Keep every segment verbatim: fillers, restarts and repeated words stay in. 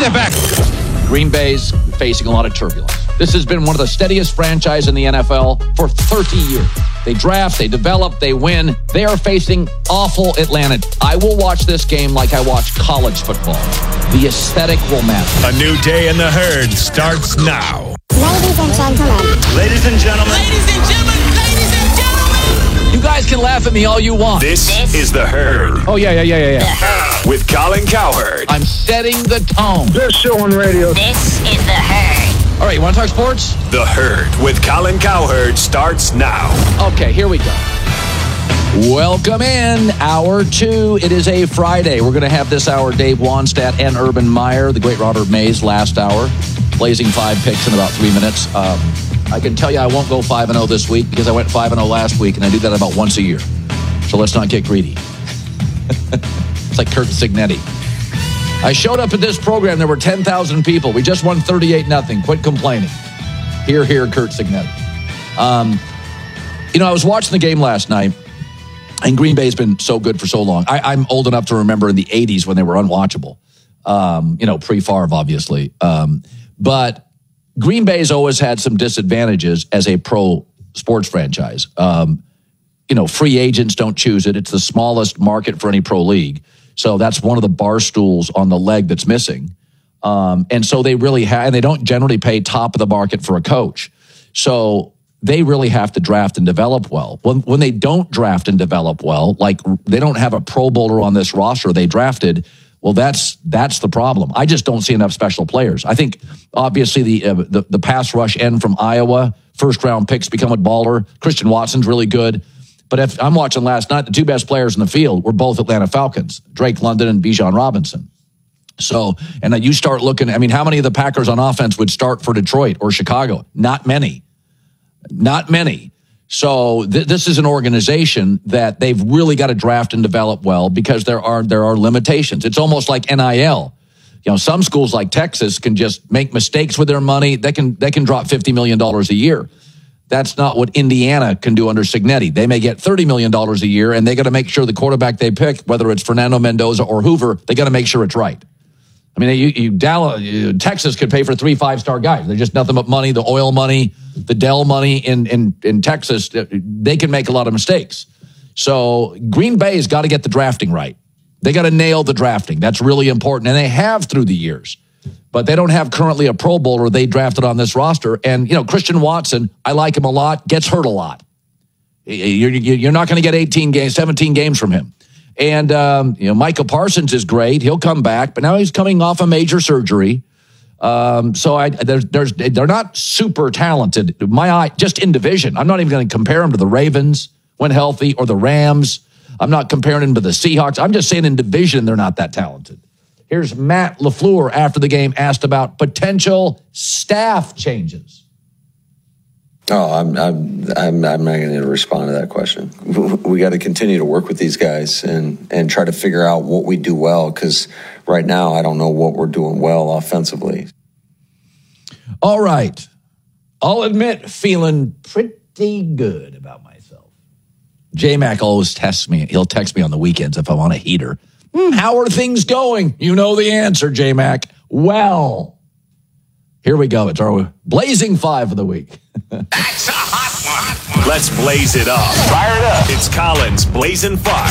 that back. Green Bay's facing a lot of turbulence. This has been one of the steadiest franchises in the N F L for thirty years. They draft, they develop, they win. They are facing awful Atlanta. I will watch this game like I watch college football. The aesthetic will matter. A new day in the herd starts now. Ladies and gentlemen. Ladies and gentlemen. Ladies and gentlemen. Ladies and gentlemen. You guys can laugh at me all you want. This, this is The Herd. Oh, yeah, yeah, yeah, yeah, yeah. With Colin Cowherd. I'm setting the tone. Best show on radio. This is The Herd. All right, you want to talk sports? The Herd with Colin Cowherd starts now. Okay, here we go. Welcome in, hour two. It is a Friday. We're going to have this hour Dave Wanstadt and Urban Meyer, the great Robert Mays last hour, blazing five picks in about three minutes. Um, I can tell you I won't go five and oh this week because I went five and oh last week, and I do that about once a year. So let's not get greedy. It's like Curt Cignetti. I showed up at this program. There were ten thousand people. We just won thirty-eight nothing. Quit complaining. Here, here, Curt Cignetti. Um, you know, I was watching the game last night, and Green Bay's been so good for so long. I, I'm old enough to remember in the eighties when they were unwatchable. Um, you know, pre-Favre, obviously. Um, but Green Bay's always had some disadvantages as a pro sports franchise. Um, you know, free agents don't choose it. It's the smallest market for any pro league. So that's one of the bar stools on the leg that's missing. Um, and so they really have, and they don't generally pay top of the market for a coach. So they really have to draft and develop well. When, when they don't draft and develop well, like they don't have a Pro Bowler on this roster they drafted, well, that's that's the problem. I just don't see enough special players. I think, obviously, the uh, the, the pass rush end from Iowa, first-round picks become a baller. Christian Watson's really good. But if I'm watching last night, the two best players in the field were both Atlanta Falcons, Drake London and Bijan Robinson. So, and then you start looking, I mean, how many of the Packers on offense would start for Detroit or Chicago? Not many. Not many. So th- this is an organization that they've really got to draft and develop well because there are there are limitations. It's almost like N I L. You know, some schools like Texas can just make mistakes with their money. They can they can drop fifty million dollars a year. That's not what Indiana can do under Cignetti. They may get thirty million dollars a year, and they got to make sure the quarterback they pick, whether it's Fernando Mendoza or Hoover, they got to make sure it's right. I mean, you, you, Dallas, you, Texas could pay for three five-star guys. They're just nothing but money, the oil money, the Dell money in, in, in Texas. They can make a lot of mistakes. So Green Bay's got to get the drafting right. They got to nail the drafting. That's really important, and they have through the years. But they don't have currently a Pro Bowler they drafted on this roster. And, you know, Christian Watson, I like him a lot, gets hurt a lot. You're, you're not going to get eighteen games, seventeen games from him. And, um, you know, Micah Parsons is great. He'll come back. But now he's coming off a major surgery. Um, so I, there's, there's, they're not super talented. My eye, just in division. I'm not even going to compare them to the Ravens when healthy or the Rams. I'm not comparing them to the Seahawks. I'm just saying in division they're not that talented. Here's Matt LaFleur after the game asked about potential staff changes. Oh, I'm I'm I'm, I'm not going to respond to that question. We got to continue to work with these guys and and try to figure out what we do well, because right now I don't know what we're doing well offensively. All right. I'll admit feeling pretty good about myself. J-Mac always tests me. He'll text me on the weekends if I'm on a heater. Hmm, how are things going? You know the answer, J-Mac. Well, here we go. It's our blazing five of the week. That's a hot one. Let's blaze it up. Fire it up. It's Colin's Blazing Five.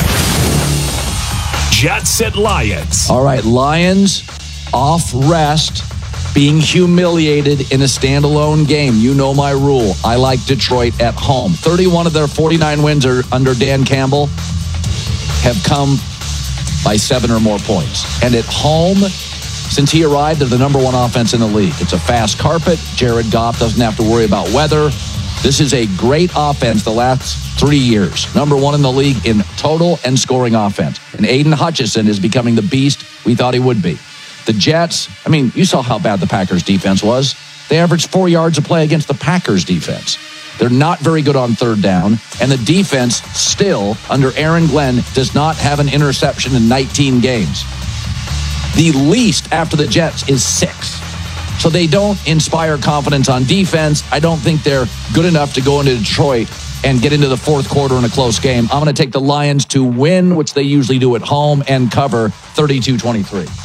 Jets at Lions. All right, Lions off rest, being humiliated in a standalone game. You know my rule. I like Detroit at home. thirty-one of their forty-nine wins are under Dan Campbell have come by seven or more points. And at home, since he arrived, they're the number one offense in the league. It's a fast carpet. Jared Goff doesn't have to worry about weather. This is a great offense the last three years. Number one in the league in total and scoring offense. And Aiden Hutchinson is becoming the beast we thought he would be. The Jets, I mean, you saw how bad the Packers defense was. They averaged four yards a play against the Packers defense. They're not very good on third down, and the defense still, under Aaron Glenn, does not have an interception in nineteen games. The least after the Jets is six. So they don't inspire confidence on defense. I don't think they're good enough to go into Detroit and get into the fourth quarter in a close game. I'm going to take the Lions to win, which they usually do at home, and cover thirty-two twenty-three.